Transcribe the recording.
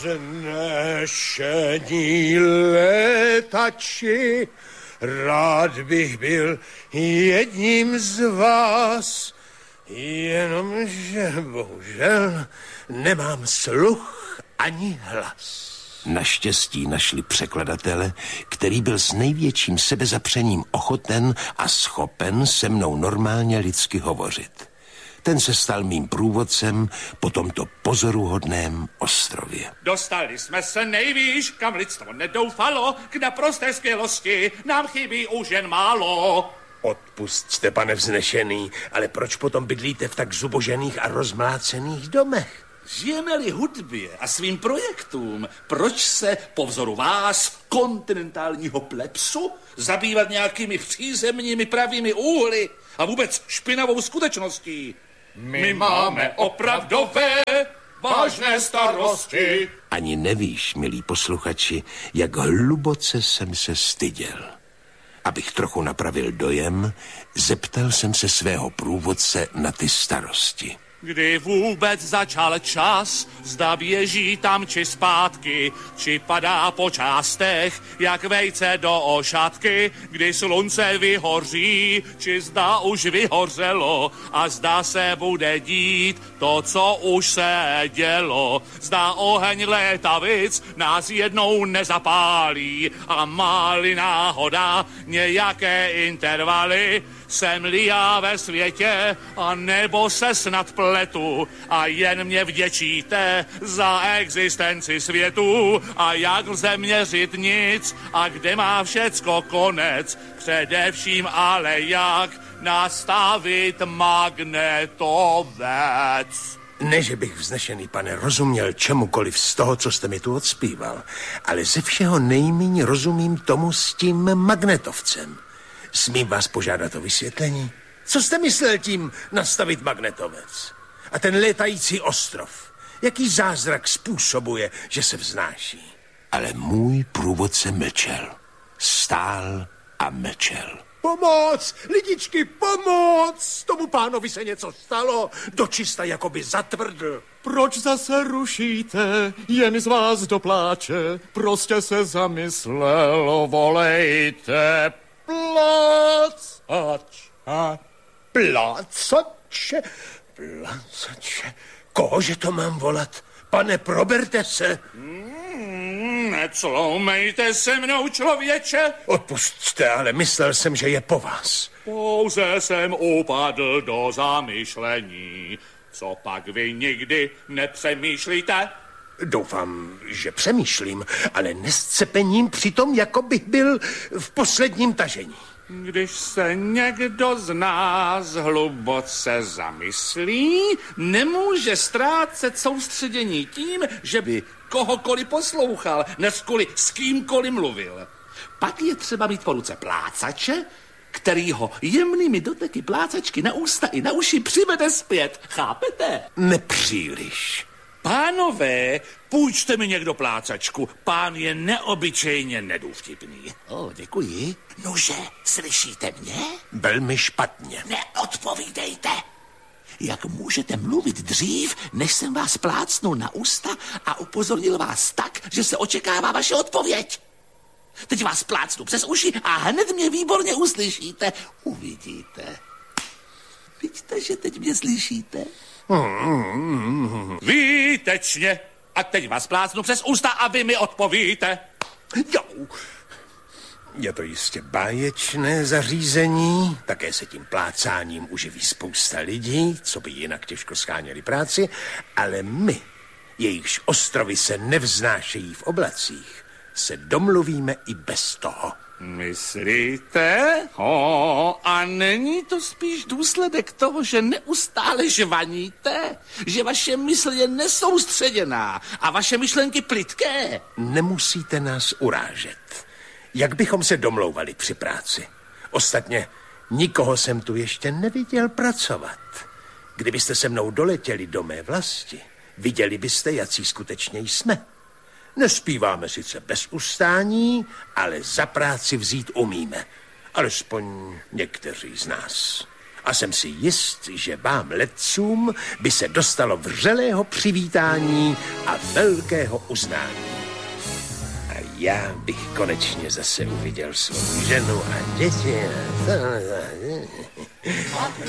Vznešení létači, rád bych byl jedním z vás, jenomže bohužel nemám sluch ani hlas. Naštěstí našli překladatele, který byl s největším sebezapřením ochoten a schopen se mnou normálně lidsky hovořit. Ten se stal mým průvodcem po tomto pozoruhodném ostrově. Dostali jsme se nejvýš, kam lidstvo nedoufalo, k naprosté skvělosti nám chybí už jen málo. Odpusťte, pane vznešený, ale proč potom bydlíte v tak zubožených a rozmlácených domech? Žijeme-li hudbě a svým projektům, proč se po vzoru vás, kontinentálního plepsu, zabývat nějakými přízemními pravými úhly a vůbec špinavou skutečností? My máme opravdové, vážné starosti. Ani nevíš, milí posluchači, jak hluboce jsem se styděl. Abych trochu napravil dojem, zeptal jsem se svého průvodce na ty starosti. Kdy vůbec začal čas, zda běží tam či zpátky, či padá po částech, jak vejce do ošatky, kdy slunce vyhoří, či zda už vyhořelo a zda se bude dít to, co už se dělo. Zda oheň létavic nás jednou nezapálí a má-li náhoda nějaké intervaly, jsem-li já ve světě, a nebo se snad pletu a jen mě vděčíte za existenci světu a jak lze měřit nic a kde má všecko konec, především ale jak nastavit magnetovec. Ne, že bych vznešený pane rozuměl čemukoliv z toho, co jste mi tu odspíval, ale ze všeho nejméně rozumím tomu s tím magnetovcem. Smím vás požádat o vysvětlení? Co jste myslel tím nastavit magnetovec? A ten létající ostrov, jaký zázrak způsobuje, že se vznáší? Ale můj průvodce mlčel. Stál a mlčel. Pomoc! Lidičky, pomoc! Tomu pánovi se něco stalo, dočista jakoby zatvrdl. Proč zase rušíte? Jen z vás dopláče. Prostě se zamyslel, volejte. Plácače? Kohože to mám volat? Pane, proberte se. Necloumejte se mnou, člověče. Odpusťte, ale myslel jsem, že je po vás. Pouze jsem upadl do zamyšlení. Co pak vy nikdy nepřemýšlíte? Doufám, že přemýšlím, ale nescepením přitom, jako bych byl v posledním tažení. Když se někdo z nás hluboce zamyslí, nemůže ztrácet soustředění tím, že by kohokoliv poslouchal, nevzkoli s kýmkoliv mluvil. Pak je třeba mít po ruce plácače, který ho jemnými doteky plácačky na ústa i na uši přivede zpět. Chápete? Nepříliš. Pánové, půjčte mi někdo plácačku. Pán je neobyčejně nedůvtipný. Děkuji. Nože, slyšíte mě? Velmi špatně. Neodpovídejte. Jak můžete mluvit dřív, než jsem vás plácnul na ústa a upozornil vás tak, že se očekává vaše odpověď? Teď vás plácnu přes uši a hned mě výborně uslyšíte. Uvidíte. Vidíte, že teď mě slyšíte? Výtečně. A teď vás plácnu přes ústa a vy mi odpovíte. Jo. Je to jistě báječné zařízení, také se tím plácáním uživí spousta lidí, co by jinak těžko scháněli práci, ale my, jejichž ostrovy se nevznášejí v oblacích, se domluvíme i bez toho. Myslíte? A není to spíš důsledek toho, že neustále žvaníte? Že vaše mysl je nesoustředěná a vaše myšlenky plytké? Nemusíte nás urážet. Jak bychom se domlouvali při práci? Ostatně nikoho jsem tu ještě neviděl pracovat. Kdybyste se mnou doletěli do mé vlasti, viděli byste, jací skutečně jsme. Nespíváme sice bez ustání, ale za práci vzít umíme. Alespoň někteří z nás. A jsem si jist, že vám letcům by se dostalo vřelého přivítání a velkého uznání. A já bych konečně zase uviděl svou ženu a děti.